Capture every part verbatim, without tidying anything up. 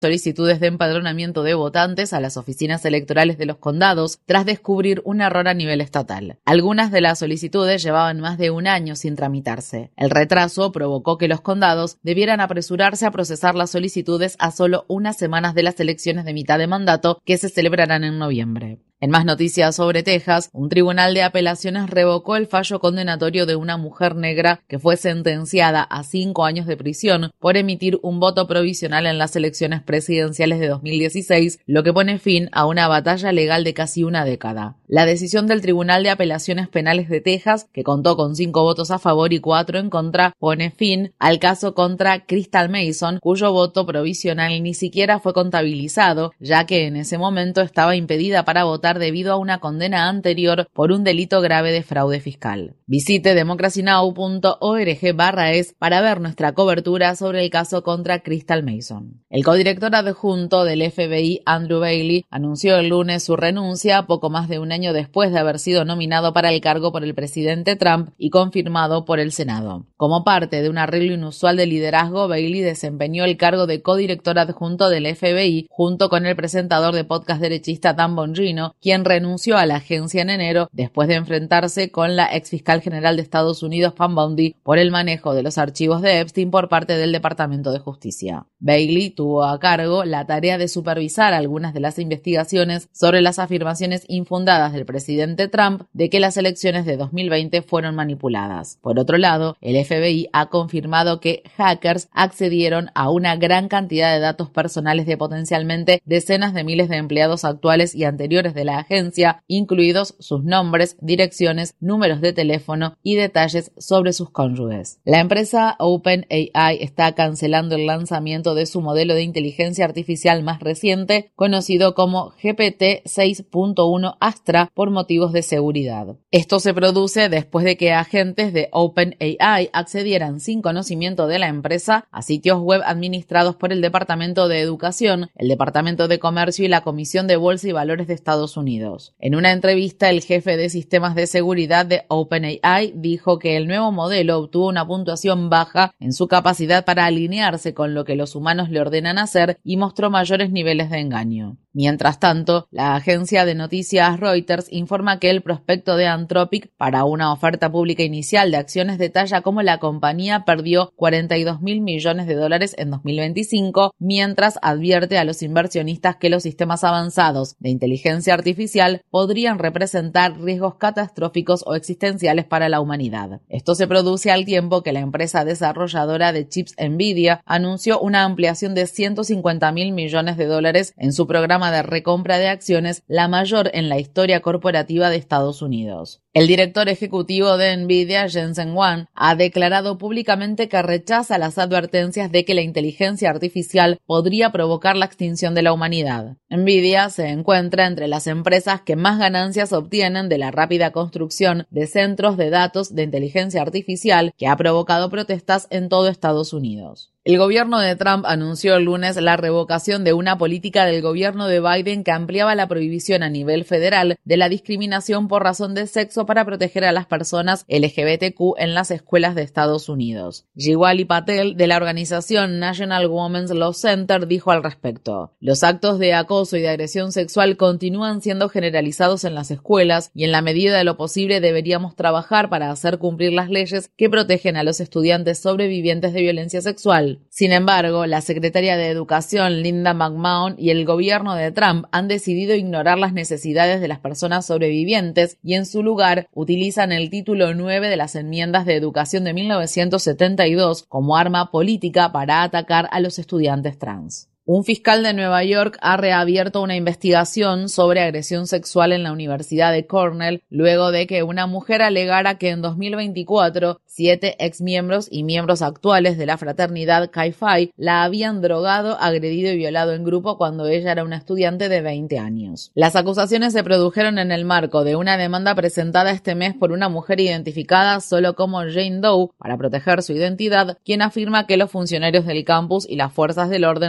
solicitudes de empadronamiento de votantes a las oficinas electorales de los condados tras descubrir un error a nivel estatal. Algunas de las solicitudes llevaban más de un año sin tramitarse. El retraso provocó que los condados debieran apresurarse a procesar las solicitudes a solo unas semanas de las elecciones de mitad de mandato que se celebrarán en noviembre. En más noticias sobre Texas, un tribunal de apelaciones revocó el fallo condenatorio de una mujer negra que fue sentenciada a cinco años de prisión por emitir un voto provisional en las elecciones presidenciales de dos mil dieciséis, lo que pone fin a una batalla legal de casi una década. La decisión del Tribunal de Apelaciones Penales de Texas, que contó con cinco votos a favor y cuatro en contra, pone fin al caso contra Crystal Mason, cuyo voto provisional ni siquiera fue contabilizado, ya que en ese momento estaba impedida para votar debido a una condena anterior por un delito grave de fraude fiscal. Visite democracynow punto org barra es para ver nuestra cobertura sobre el caso contra Crystal Mason. El codirector adjunto del F B I, Andrew Bailey, anunció el lunes su renuncia poco más de un año después de haber sido nominado para el cargo por el presidente Trump y confirmado por el Senado. Como parte de un arreglo inusual de liderazgo, Bailey desempeñó el cargo de codirector adjunto del F B I junto con el presentador de podcast derechista Dan Bongino, quien renunció a la agencia en enero después de enfrentarse con la ex fiscal general de Estados Unidos, Pam Bondi, por el manejo de los archivos de Epstein por parte del Departamento de Justicia. Bailey tuvo a cargo la tarea de supervisar algunas de las investigaciones sobre las afirmaciones infundadas del presidente Trump de que las elecciones de dos mil veinte fueron manipuladas. Por otro lado, el F B I ha confirmado que hackers accedieron a una gran cantidad de datos personales de potencialmente decenas de miles de empleados actuales y anteriores de la agencia, incluidos sus nombres, direcciones, números de teléfono y detalles sobre sus cónyuges. La empresa OpenAI está cancelando el lanzamiento de su modelo de inteligencia artificial más reciente, conocido como G P T seis punto uno Astra, por motivos de seguridad. Esto se produce después de que agentes de OpenAI accedieran sin conocimiento de la empresa a sitios web administrados por el Departamento de Educación, el Departamento de Comercio y la Comisión de Bolsa y Valores de Estados Unidos. En una entrevista, el jefe de sistemas de seguridad de OpenAI dijo que el nuevo modelo obtuvo una puntuación baja en su capacidad para alinearse con lo que los humanos le ordenan hacer y mostró mayores niveles de engaño. Mientras tanto, la agencia de noticias Reuters informa que el prospecto de Anthropic para una oferta pública inicial de acciones detalla cómo la compañía perdió cuarenta y dos mil millones de dólares en dos mil veinticinco, mientras advierte a los inversionistas que los sistemas avanzados de inteligencia artificial podrían representar riesgos catastróficos o existenciales para la humanidad. Esto se produce al tiempo que la empresa desarrolladora de chips Nvidia anunció una ampliación de ciento cincuenta mil millones de dólares en su programa de recompra de acciones, la mayor en la historia corporativa de Estados Unidos. El director ejecutivo de Nvidia, Jensen Huang, ha declarado públicamente que rechaza las advertencias de que la inteligencia artificial podría provocar la extinción de la humanidad. Nvidia se encuentra entre las empresas que más ganancias obtienen de la rápida construcción de centros de datos de inteligencia artificial, que ha provocado protestas en todo Estados Unidos. El gobierno de Trump anunció el lunes la revocación de una política del gobierno de Biden que ampliaba la prohibición a nivel federal de la discriminación por razón de sexo para proteger a las personas L G B T Q en las escuelas de Estados Unidos. Jiwali Patel, de la organización National Women's Law Center, dijo al respecto: los actos de acoso y de agresión sexual continúan siendo generalizados en las escuelas y en la medida de lo posible deberíamos trabajar para hacer cumplir las leyes que protegen a los estudiantes sobrevivientes de violencia sexual. Sin embargo, la secretaria de Educación, Linda McMahon, y el gobierno de Trump han decidido ignorar las necesidades de las personas sobrevivientes y en su lugar utilizan el título nueve de las enmiendas de educación de mil novecientos setenta y dos como arma política para atacar a los estudiantes trans. Un fiscal de Nueva York ha reabierto una investigación sobre agresión sexual en la Universidad de Cornell luego de que una mujer alegara que en dos mil veinticuatro siete exmiembros y miembros actuales de la fraternidad Chi Phi la habían drogado, agredido y violado en grupo cuando ella era una estudiante de veinte años. Las acusaciones se produjeron en el marco de una demanda presentada este mes por una mujer identificada solo como Jane Doe para proteger su identidad, quien afirma que los funcionarios del campus y las fuerzas del orden no tomaron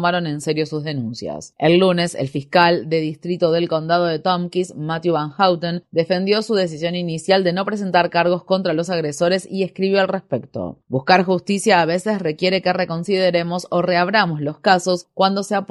tomaron en serio sus denuncias. El lunes, el fiscal de distrito del condado de Tompkins, Matthew Van Houten, defendió su decisión inicial de no presentar cargos contra los agresores y escribió al respecto: buscar justicia a veces requiere que reconsideremos o reabramos los casos cuando se